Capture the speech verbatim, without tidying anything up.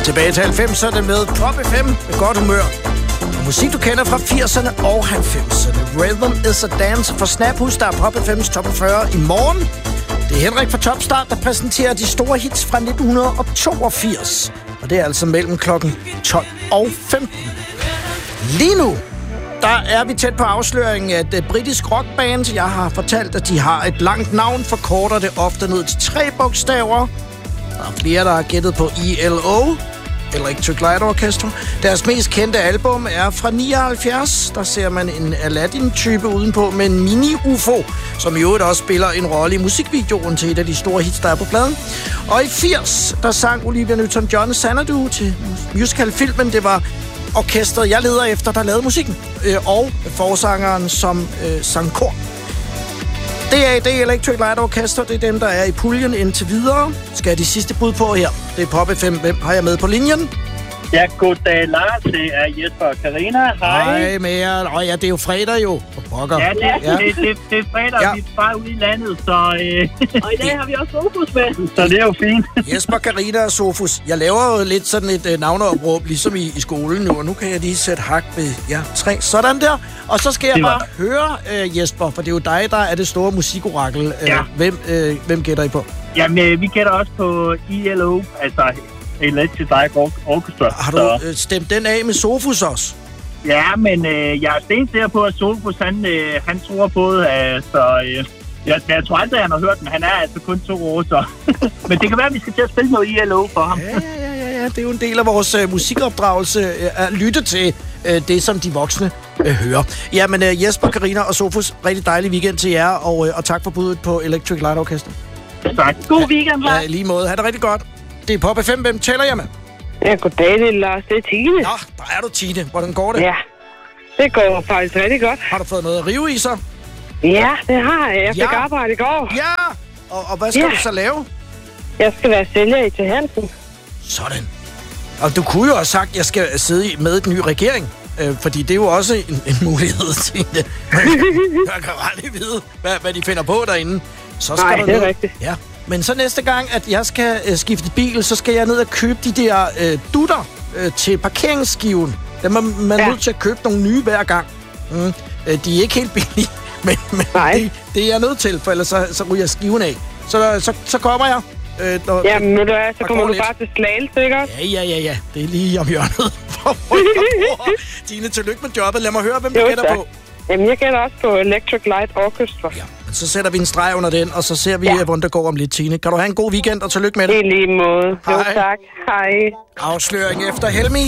Tilbage til halvfemserne med Pop F M med godt humør. Og musik, du kender fra firserne og halvfemserne. Rhythm is a Dance for Snap. Husk, der er Pop F M's Top fyrre i morgen. Det er Henrik fra Topstart, der præsenterer de store hits fra nitten toogfirs. Og det er altså mellem klokken tolv og femten. Lige nu, der er vi tæt på afsløringen af et britisk rockband. Jeg har fortalt, at de har et langt navn, forkorter det ofte ned til tre bogstaver. Der er flere, der har gættet på E L O, Electric Light Orchestra. Deres mest kendte album er fra nioghalvfjerds. Der ser man en Aladdin-type udenpå med en mini-U F O, som i øvrigt også spiller en rolle i musikvideoen til et af de store hits, der er på pladen. Og i firs, der sang Olivia Newton-John Xanadu til musicalfilmen. Det var orkestret, jeg leder efter, der lavede musikken. Og forsangeren, som øh, sang kor. D A D Electric Light Orchestra, det er dem, der er i puljen indtil videre. Skal jeg de sidste bud på her? Det er Pop F M. Hvem har jeg med på linjen? Ja, goddag Lars. Det er Jesper og Karina. Hej. Hej med jer. Åh ja, det er jo fredag jo. Pokker. Ja, det, ja. Det, det, det er fredag, ja. Vi er bare ude i landet, så... Øh... Og i dag har vi også Sofus med. Så det er jo fint. Jesper, Karina og Sofus. Jeg laver jo lidt sådan et uh, navneopråb, ligesom i, i skolen nu, og nu kan jeg lige sætte hak ved ja, tre. Sådan der. Og så skal jeg bare høre, uh, Jesper, for det er jo dig, der er det store musikorakel. Uh, ja. Hvem, uh, hvem gætter I på? Jamen, vi gætter også på E L O, altså Electric Light Orchestra. Har du så stemt den af med Sofus også? Ja, men øh, jeg er stensikker på, at Sofus, han, øh, han tror på det. Altså, øh, jeg, jeg tror aldrig, han har hørt den. Han er altså kun to år, så... Men det kan være, at vi skal til at spille noget E L O for ham. Ja, ja, ja, ja. Det er jo en del af vores øh, musikopdragelse øh, at lytte til øh, det, som de voksne øh, hører. Jamen, øh, Jesper, Karina og Sofus, rigtig dejlig weekend til jer, og, øh, og tak for budet på Electric Light Orchestra. Tak. God weekend, Lars. Ja, lige måde. Ha' det rigtig godt. Det er Pop F M. Hvem taler jeg med? Ja, goddag, det er Lars. Det er Tine. Nå, der er du, Tine. Hvordan går det? Ja, det går faktisk rigtig godt. Har du fået noget at rive i så? Ja, det har jeg. Jeg fik ja. arbejde i går. Ja! Og, og hvad skal ja. du så lave? Jeg skal være sælger i til Hansen. Sådan. Og du kunne jo have sagt, at jeg skal sidde med i den nye regering. Øh, fordi det er jo også en, en mulighed, Tine. Jeg kan aldrig vide, hvad, hvad de finder på derinde. Så skal Nej, der det er noget. rigtigt. Ja. Men så næste gang, at jeg skal øh, skifte bil, så skal jeg ned og købe de der øh, dutter øh, til parkeringsskiven. Der må man ja. nødt til at købe nogle nye hver gang. Mm. Øh, de er ikke helt billige, men, men det, det er jeg nødt til, for ellers så, så ryger jeg skiven af. Så, så, så kommer jeg. Øh, når, Jamen, nu der, så kommer du lidt. Bare til Slagelse, ikke også? Ja, ja, ja, ja. Det er lige om hjørnet. Tine, tillykke med jobbet. Lad mig høre, hvem jo, du gætter tak. på. Jamen, jeg gætter også på Electric Light Orchestra. Ja, men så sætter vi en streg under den, og så ser vi, ja. hvordan det går om lidt, Tine. Kan du have en god weekend, og tillykke med det. I lige måde. Hej. Jo, tak. Hej. Afsløring efter Helmi.